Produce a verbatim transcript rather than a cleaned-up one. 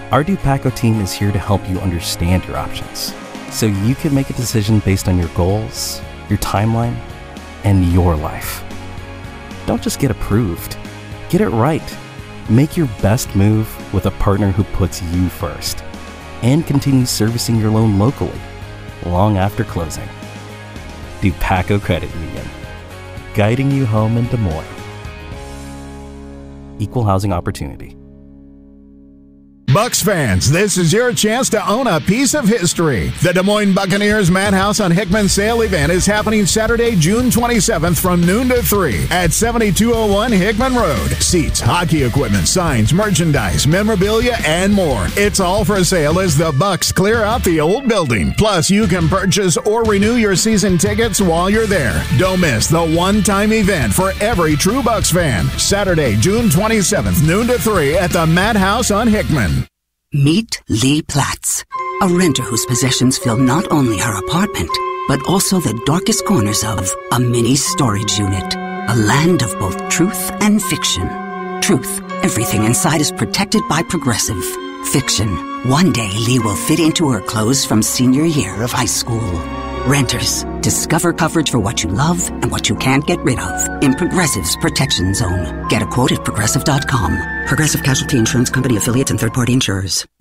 Our Dupaco team is here to help you understand your options, so you can make a decision based on your goals, your timeline, and your life. Don't just get approved. Get it right. Make your best move with a partner who puts you first and continues servicing your loan locally long after closing. Dupaco Credit Union, guiding you home in Des Moines. Equal housing opportunity. Bucks fans, this is your chance to own a piece of history. The Des Moines Buccaneers Madhouse on Hickman sale event is happening Saturday, June twenty-seventh from noon to three at seventy-two oh one Hickman Road. Seats, hockey equipment, signs, merchandise, memorabilia, and more. It's all for sale as the Bucks clear out the old building. Plus, you can purchase or renew your season tickets while you're there. Don't miss the one-time event for every true Bucks fan. Saturday, June twenty-seventh, noon to three at the Madhouse on Hickman. Meet Lee Platts, a renter whose possessions fill not only her apartment, but also the darkest corners of a mini storage unit. A land of both truth and fiction. Truth, everything inside is protected by Progressive. Fiction, one day Lee will fit into her clothes from senior year of high school. Renters, discover coverage for what you love and what you can't get rid of in Progressive's Protection Zone. Get a quote at Progressive dot com. Progressive Casualty Insurance Company affiliates and third-party insurers.